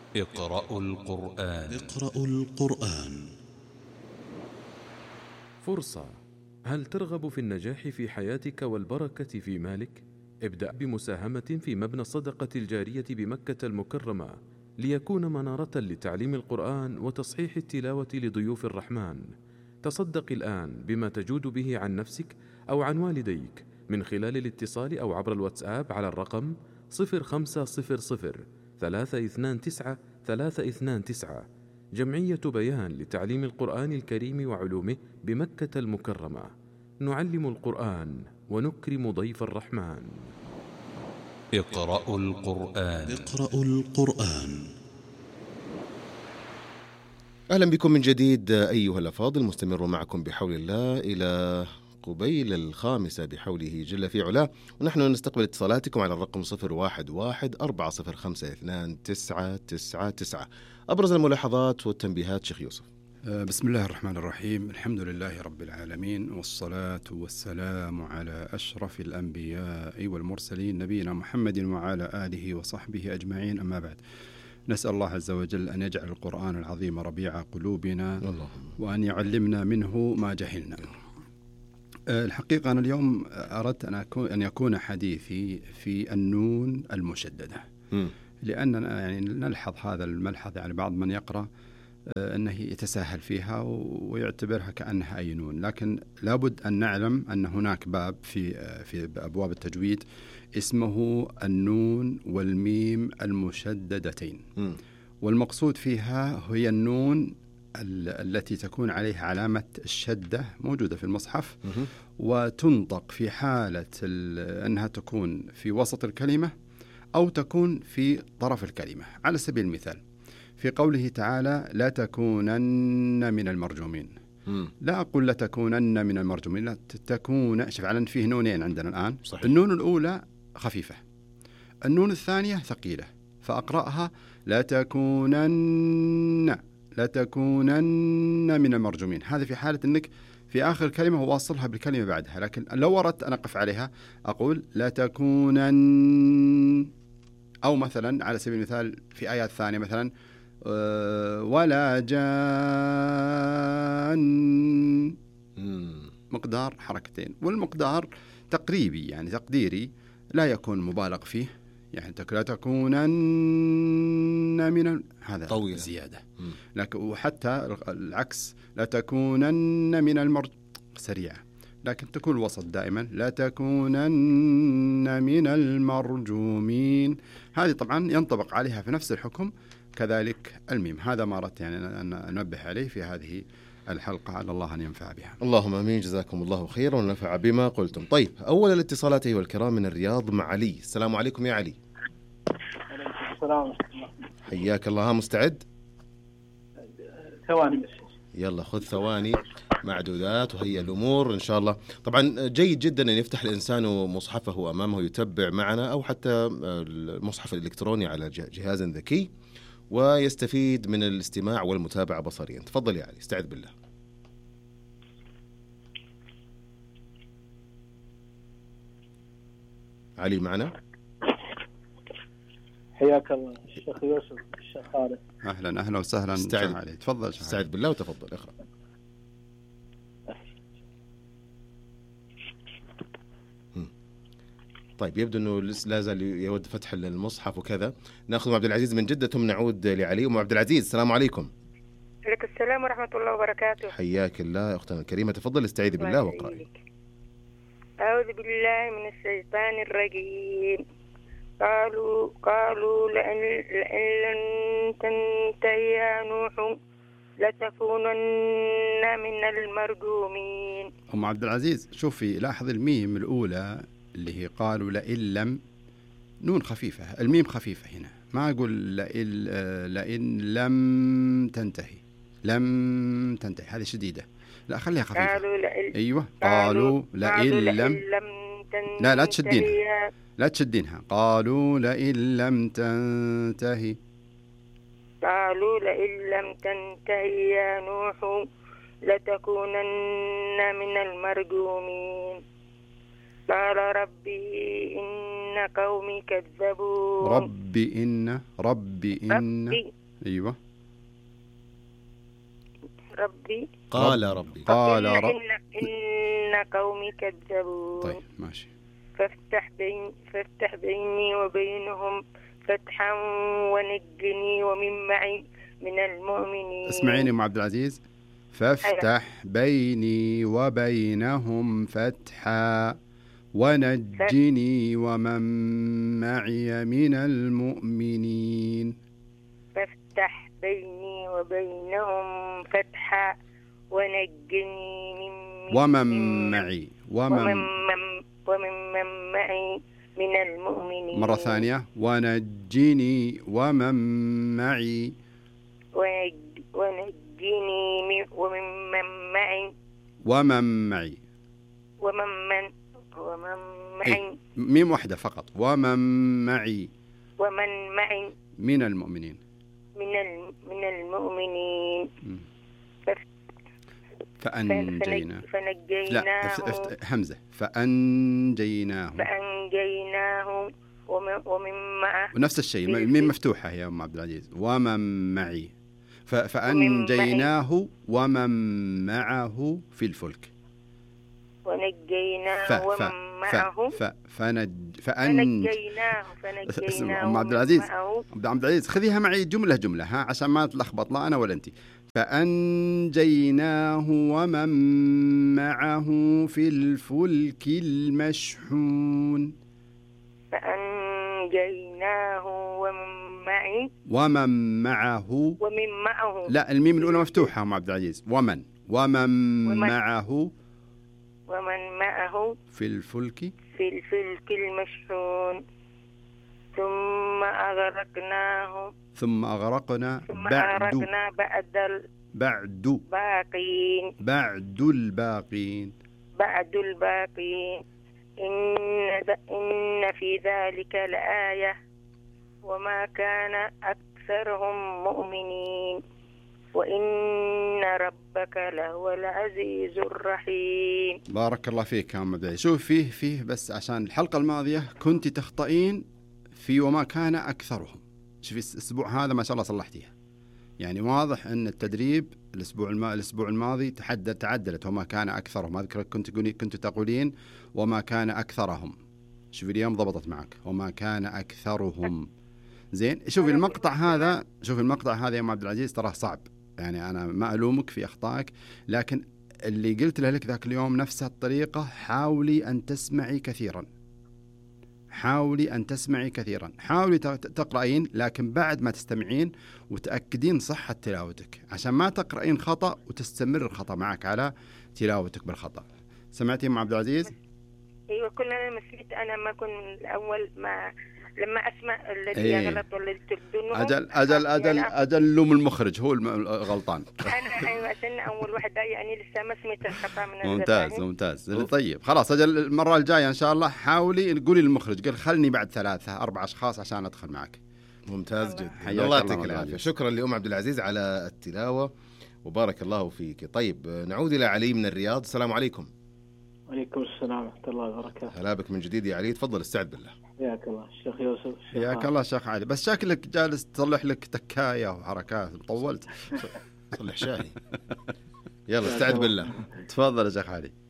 اقرأوا القرآن. اقرأوا القرآن. فرصة. هل ترغب في النجاح في حياتك والبركة في مالك؟ ابدأ بمساهمة في مبنى الصدقة الجارية بمكة المكرمة ليكون منارة لتعليم القرآن وتصحيح التلاوة لضيوف الرحمن. تصدق الآن بما تجود به عن نفسك أو عن والديك من خلال الاتصال أو عبر الواتساب على الرقم 0500 329 329. جمعية بيان لتعليم القرآن الكريم وعلومه بمكة المكرمة. نعلم القرآن ونكرم ضيف الرحمن. اقرأوا القرآن. اقرأوا القرآن. أهلا بكم من جديد أيها الأفاضل، مستمر معكم بحول الله إلى قبيل 5 بحوله جل في علاه، ونحن نستقبل اتصالاتكم على الرقم 011-405-29999. أبرز الملاحظات والتنبيهات شيخ يوسف. بسم الله الرحمن الرحيم. الحمد لله رب العالمين، والصلاة والسلام على أشرف الأنبياء والمرسلين نبينا محمد وعلى آله وصحبه أجمعين، أما بعد. نسأل الله عز وجل أن يجعل القرآن العظيم ربيع قلوبنا وأن يعلمنا منه ما جهلنا. الحقيقة أنا اليوم أردت أن يكون حديثي في النون المشددة، لأننا يعني نلحظ هذا الملحظ، يعني بعض من يقرأ أنه يتساهل فيها ويعتبرها كأنها أي نون، لكن لابد أن نعلم أن هناك باب في أبواب التجويد اسمه النون والميم المشددتين، والمقصود فيها هي النون التي تكون عليها علامة الشدة موجودة في المصحف، وتنطق في حالة أنها تكون في وسط الكلمة أو تكون في طرف الكلمة. على سبيل المثال في قوله تعالى لا تكونن من المرجومين، لا أقول لا تكونن من المرجومين، لا تكون. شوف، على فيه نونين عندنا الآن. صحيح. النون الأولى خفيفة، النون الثانية ثقيلة، فأقرأها لا تكونن من المرجومين. هذا في حالة أنك في آخر كلمة واصلها بالكلمة بعدها، لكن لو أردت أن أقف عليها أقول لا تكونن. أو مثلا على سبيل المثال في آيات ثانية مثلا ولا جان، مقدار حركتين، والمقدار تقريبي يعني تقديري، لا يكون مبالغ فيه، يعني لا تكونن من هذا طويلة زيادة. لكن وحتى العكس لا تكونن من سريعة، لكن تكون الوسط دائما لا تكونن من المرجومين. هذه طبعا ينطبق عليها في نفس الحكم كذلك الميم. هذا ما أردت يعني أن أنبه عليه في هذه الحلقة، على الله أن ينفع بها. اللهم آمين، جزاكم الله خيرا ونفع بما قلتم. طيب، أول الاتصالات أيها الكرام من الرياض مع علي. السلام عليكم يا علي. السلام. حياك الله. مستعد؟ ثواني بس. يلا خذ ثواني معدودات وهي الأمور إن شاء الله. طبعا جيد جدا أن يفتح الإنسان مصحفه أمامه يتبع معنا، أو حتى المصحف الإلكتروني على جهاز ذكي، ويستفيد من الاستماع والمتابعة بصريا. تفضل يا علي، استعد بالله. علي معنا؟ حياك الله الشيخ يوسف، الشيخ خالد. أهلا وسهلا. استعد علي، تفضل. استعد بالله وتفضل اقرأ. طيب، يبدو أنه لا زال يود فتح المصحف وكذا. نأخذ عبد العزيز من جدة ثم نعود لعلي. عبد العزيز، السلام عليكم. عليكم السلام ورحمة الله وبركاته. حياك الله أختنا الكريمة، تفضل استعيذ بالله واقرأي. أعوذ بالله من الشيطان الرجيم. قالوا لئن لن تنتهي يا نوح لتكونن من المرجومين. أم عبد العزيز، شوفي، لاحظ الميم الأولى اللي هي قالوا لئن لم، نون خفيفة، الميم خفيفة هنا. ما أقول لئن لم تنتهي، هذه شديدة، لا خليها خفيفة. أيوة، قالوا لئن لم لا تشدينها. قالوا لئن لم تنتهي يا نوح لتكونن من المرجومين. قال ربي إن قومي كذبون. ربي إن أيوة. ربي قال ربي. قال إن قومي كذبون. طيب ماشي. فافتح بيني وبينهم فتحا ونجني ومن معي من المؤمنين. اسمعيني أم عبد العزيز، فافتح بيني وبينهم فتحا ونجني ومن معي من المؤمنين. فافتح بيني وبينهم فتحا ونجني ومن معي ومن معي من المؤمنين. مرة ثانية، ونجني ومن معي ونجني ومن معي ومن معي ميم واحدة فقط، ومن معي من المؤمنين. من المؤمنين. فأنجيناه. فنجيناه. لا همزة. فأنجيناه ومن معه. ونفس الشيء الميم مفتوحة يا أم عبد العزيز. ومن معي. فأنجيناه ومن معه في الفلك. ونجيناه ومن معه. فنجيناه. أم عبد العزيز خذيها معي جملة ها عشان ما تلخبط لا أنا ولا أنت. فأنجيناه ومن معه في الفلك المشحون. فأنجيناه ومن معه. لا الميم الأولى مفتوحة أم عبد العزيز. ومن معه في الفلك المشحون. ثم أغرقنا بعد الباقين. إن في ذلك لآية وما كان أكثرهم مؤمنين وإن ربك لهو العزيز الرحيم. بارك الله فيك يا محمد. شوف فيه بس عشان الحلقة الماضية كنت تخطئين في وما كان أكثرهم. شوفي الأسبوع هذا ما شاء الله صلحتيها، يعني واضح أن التدريب الأسبوع الماضي تعدلت وما كان أكثرهم. أذكر كنت تقولين وما كان أكثرهم. شوفي اليوم ضبطت معك وما كان أكثرهم. زين. شوفي المقطع هذا يا عبد العزيز تراه صعب، يعني أنا ما ألومك في أخطائك، لكن اللي قلت لك ذاك اليوم نفس الطريقة. حاولي أن تسمعي كثيرا، حاولي تقرأين، لكن بعد ما تستمعين وتأكدين صحة تلاوتك عشان ما تقرأين خطأ وتستمر الخطأ معك على تلاوتك بالخطأ. سمعتي أم عبد العزيز؟ أيوة كلنا مسيت. أنا ما كنت الأول ما لما أسمع الذي يغلط والذي تبدونه أجل لوم المخرج هو غلطان. أنا أيوة عشان أول واحدة يعني لسه ما سمعت الخطأ من ممتاز. طيب خلاص أجل المرة الجاية إن شاء الله حاولي قولي للمخرج قال خلني بعد 3-4 أشخاص عشان أدخل معك. ممتاز جدا. الله يعطيك العافية. شكرا لأم عبد العزيز على التلاوة وبارك الله فيك. طيب نعود إلى علي من الرياض. السلام عليكم. وعليكم السلام ورحمة الله وبركاته. هلا بك من جديد يا علي، تفضل استعد بالله. حياك الله الشيخ يوسف. حياك الله شيخ علي، بس شكلك جالس تصلح لك تكاية وحركات طولت. صلح شاهي. يلا استعد بالله. تفضل يا شيخ علي.